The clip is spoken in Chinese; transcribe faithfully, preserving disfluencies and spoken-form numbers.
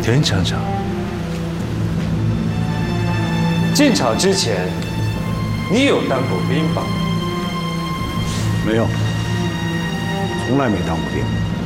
田厂长，进厂之前，你有当过兵吧？ 没有，从来没当过兵。